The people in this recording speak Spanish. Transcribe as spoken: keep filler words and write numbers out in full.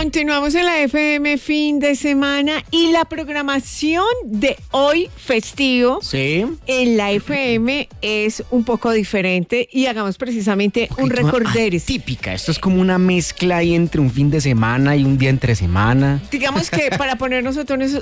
Continuamos en la F M fin de semana y la programación de hoy festivo Sí. en la F M es un poco diferente y hagamos precisamente un recorderis. Típica, esto es como una mezcla ahí entre un fin de semana y un día entre semana. Digamos que para ponernos a tono,